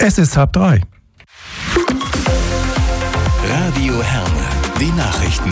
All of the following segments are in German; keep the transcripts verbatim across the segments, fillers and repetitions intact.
Es ist halb drei. Radio Herne, die Nachrichten.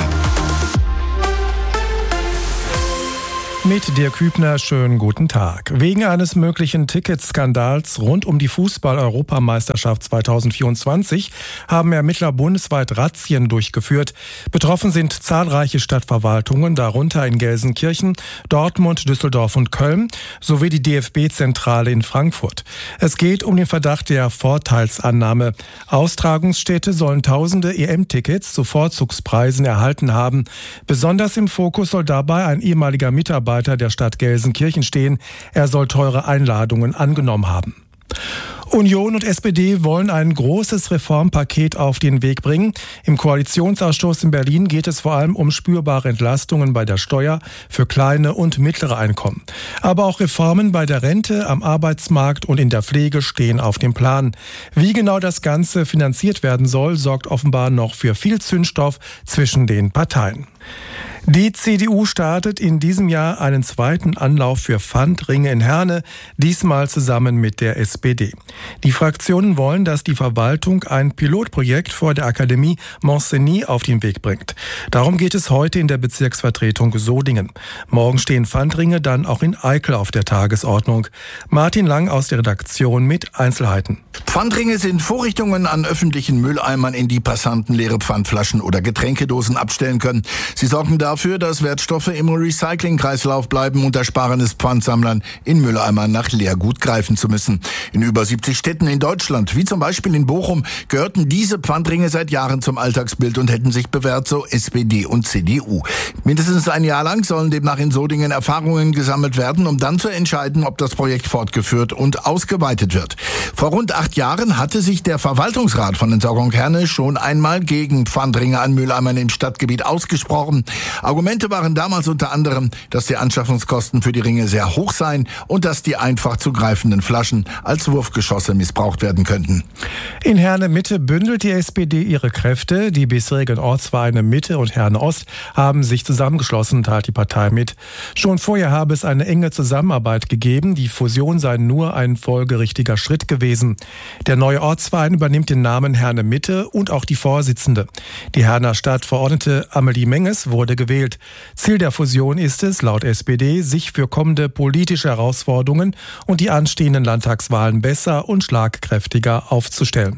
Mit Dirk Hübner, schönen guten Tag. Wegen eines möglichen Ticketskandals rund um die Fußball-Europameisterschaft zweitausendvierundzwanzig haben Ermittler bundesweit Razzien durchgeführt. Betroffen sind zahlreiche Stadtverwaltungen, darunter in Gelsenkirchen, Dortmund, Düsseldorf und Köln, sowie die D F B-Zentrale in Frankfurt. Es geht um den Verdacht der Vorteilsannahme. Austragungsstädte sollen tausende E M-Tickets zu Vorzugspreisen erhalten haben. Besonders im Fokus soll dabei ein ehemaliger Mitarbeiter der Stadt Gelsenkirchen stehen. Er soll teure Einladungen angenommen haben. Union und S P D wollen ein großes Reformpaket auf den Weg bringen. Im Koalitionsausschuss in Berlin geht es vor allem um spürbare Entlastungen bei der Steuer für kleine und mittlere Einkommen. Aber auch Reformen bei der Rente, am Arbeitsmarkt und in der Pflege stehen auf dem Plan. Wie genau das Ganze finanziert werden soll, sorgt offenbar noch für viel Zündstoff zwischen den Parteien. Die C D U startet in diesem Jahr einen zweiten Anlauf für Pfandringe in Herne, diesmal zusammen mit der S P D. Die Fraktionen wollen, dass die Verwaltung ein Pilotprojekt vor der Akademie Montcenis auf den Weg bringt. Darum geht es heute in der Bezirksvertretung Sodingen. Morgen stehen Pfandringe dann auch in Eickel auf der Tagesordnung. Martin Lang aus der Redaktion mit Einzelheiten. Pfandringe sind Vorrichtungen an öffentlichen Mülleimern, in die Passanten leere Pfandflaschen oder Getränkedosen abstellen können. Sie sorgen dafür, dass Wertstoffe im Recyclingkreislauf bleiben und ersparen es Pfandsammlern, in Mülleimern nach Leergut greifen zu müssen. In über siebzig Städten in Deutschland, wie zum Beispiel in Bochum, gehörten diese Pfandringe seit Jahren zum Alltagsbild und hätten sich bewährt, so S P D und C D U. Mindestens ein Jahr lang sollen demnach in Sodingen Erfahrungen gesammelt werden, um dann zu entscheiden, ob das Projekt fortgeführt und ausgeweitet wird. Vor rund acht Jahren hatte sich der Verwaltungsrat von Entsorgung Herne schon einmal gegen Pfandringe an Mülleimern im Stadtgebiet ausgesprochen. Argumente waren damals unter anderem, dass die Anschaffungskosten für die Ringe sehr hoch seien und dass die einfach zu greifenden Flaschen als Wurfgeschosse missbraucht werden könnten. In Herne Mitte bündelt die S P D ihre Kräfte. Die bisherigen Ortsvereine Mitte und Herne Ost haben sich zusammengeschlossen, teilt die Partei mit. Schon vorher habe es eine enge Zusammenarbeit gegeben. Die Fusion sei nur ein folgerichtiger Schritt gewesen. Der neue Ortsverein übernimmt den Namen Herne Mitte und auch die Vorsitzende. Die Herner Stadtverordnete Amelie Menges wurde gewählt. Ziel der Fusion ist es, laut S P D, sich für kommende politische Herausforderungen und die anstehenden Landtagswahlen besser und schlagkräftiger aufzustellen.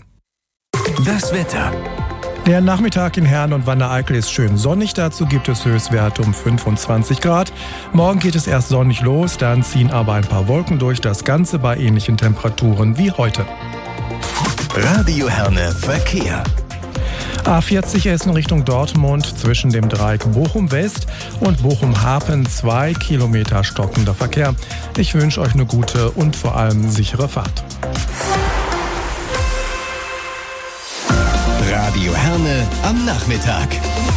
Das Wetter. Der Nachmittag in Herne und Wanne-Eickel ist schön sonnig. Dazu gibt es Höchstwerte um fünfundzwanzig Grad. Morgen geht es erst sonnig los, dann ziehen aber ein paar Wolken durch. Das Ganze bei ähnlichen Temperaturen wie heute. Radio Herne Verkehr. A vierzig Essen Richtung Dortmund zwischen dem Dreieck Bochum-West und Bochum-Hapen, zwei Kilometer stockender Verkehr. Ich wünsche euch eine gute und vor allem sichere Fahrt. Radio Herne am Nachmittag.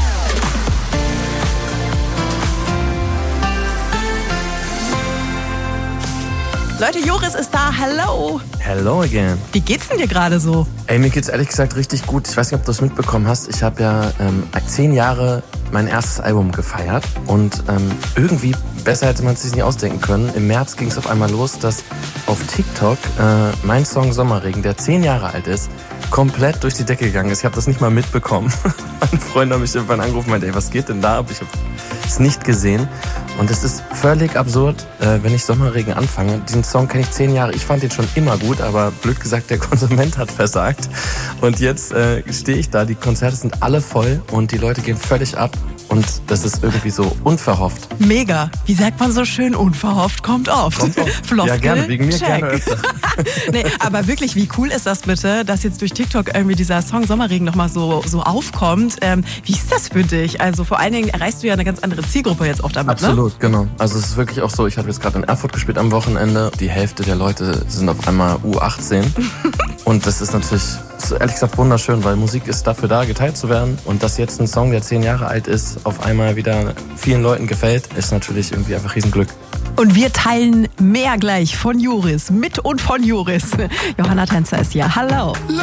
Leute, Joris ist da. Hello. Hello again. Wie geht's denn dir gerade so? Ey, mir geht's ehrlich gesagt richtig gut. Ich weiß nicht, ob du es mitbekommen hast. Ich habe ja ähm, zehn Jahre mein erstes Album gefeiert. Und ähm, irgendwie, besser hätte man es sich nicht ausdenken können. Im März ging es auf einmal los, dass auf TikTok äh, mein Song Sommerregen, der zehn Jahre alt ist, komplett durch die Decke gegangen ist. Ich habe das nicht mal mitbekommen. Mein Freund hat mich irgendwann angerufen und meinte, ey, was geht denn da ab? Ich habe es nicht gesehen. Und es ist völlig absurd, äh, wenn ich Sommerregen anfange. Diesen Song kenne ich zehn Jahre. Ich fand den schon immer gut, aber blöd gesagt, der Konsument hat versagt. Und jetzt äh, stehe ich da, die Konzerte sind alle voll und die Leute gehen völlig ab. Und das ist irgendwie so unverhofft. Mega. Wie sagt man so schön? Unverhofft kommt oft. Kommt oft. Floskel, ja, gerne. Wegen mir check. gerne öfter. Nee, aber wirklich, wie cool ist das bitte, dass jetzt durch TikTok irgendwie dieser Song Sommerregen nochmal so, so aufkommt. Ähm, wie ist das für dich? Also vor allen Dingen erreichst du ja eine ganz andere Zielgruppe jetzt auch damit, Absolut, ne? genau. Also es ist wirklich auch so, ich habe jetzt gerade in Erfurt gespielt am Wochenende. Die Hälfte der Leute sind auf einmal U achtzehn. Und das ist natürlich, das ist ehrlich gesagt wunderschön, weil Musik ist dafür da, geteilt zu werden. Und dass jetzt ein Song, der zehn Jahre alt ist, auf einmal wieder vielen Leuten gefällt, ist natürlich irgendwie einfach Riesenglück. Und wir teilen mehr gleich von Joris, mit und von Joris. Johanna Tänzer ist hier. Hallo.